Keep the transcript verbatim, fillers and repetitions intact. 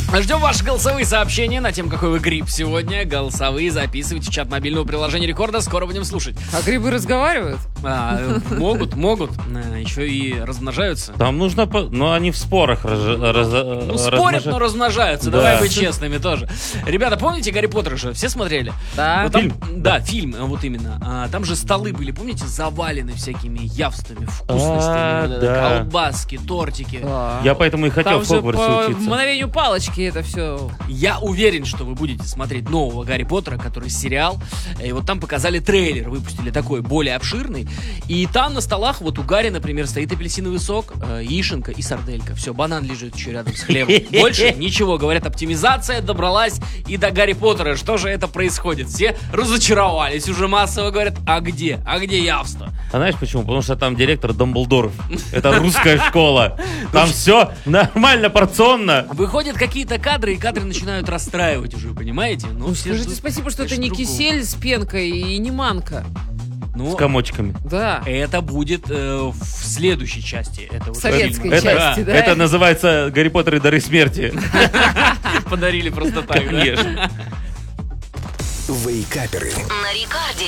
Ждем ваши голосовые сообщения на тему, какой вы гриб сегодня. Голосовые записывайте в чат мобильного приложения Рекорда. Скоро будем слушать. А грибы разговаривают? А, могут, могут. Еще и размножаются. Там нужно... Но они в спорах раз... раз... Ну, спорят, но размножаются. Да. Давай быть честными тоже. Ребята, помните Гарри Поттера же? Все смотрели? Да. Вот там- Фильм? Да, фильм, вот именно. А, там же столы были, помните, завалены всякими явствами, вкусностями. А, вот это, да. Колбаски, тортики. Да. Я поэтому и хотел Там в же Хогвартсе по учиться. мгновению палочки это все. Я уверен, что вы будете смотреть нового Гарри Поттера, который сериал. И вот там показали трейлер, выпустили такой, более обширный. И там на столах, вот у Гарри, например, стоит апельсиновый сок, э, яишенка и сарделька. Все, банан лежит еще рядом с хлебом. Больше ничего. Говорят, оптимизация добралась и до Гарри Поттера. Что же это происходит? Все разочаровались. Уже массово говорят, а где? А где явство? А знаешь почему? Потому что там директор Дамблдор. Это русская школа. Там все нормально, порционно. Выходят какие-то кадры, и кадры начинают расстраивать уже, понимаете? Ну, все Скажите ждут, спасибо, что это конечно, не другого. кисель с пенкой и не манка. Ну, С комочками. Да. это будет э, в следующей части этого Советской фильма. Это, части, да? это называется «Гарри Поттер и дары смерти». Подарили просто так, да? Конечно. Вейкаперы. На Рекорде.